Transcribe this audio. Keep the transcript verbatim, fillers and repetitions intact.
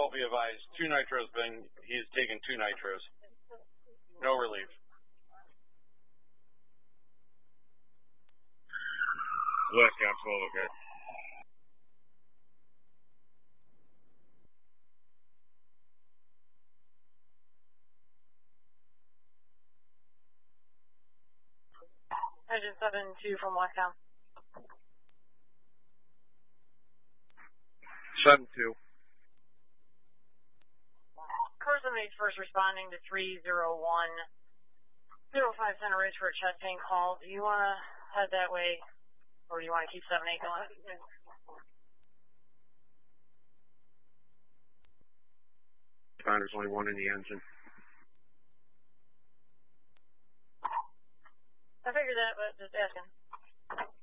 Be advised, two nitros, been, he's taken two nitros. No relief. Left down twelve, okay. Engine seven two from Westtown. seven two. Person is first responding to three zero one zero five Center Ridge for a chest pain call. Do you want to head that way, or do you want to keep seven eight going? There's only one in the engine. I figured that, but just asking.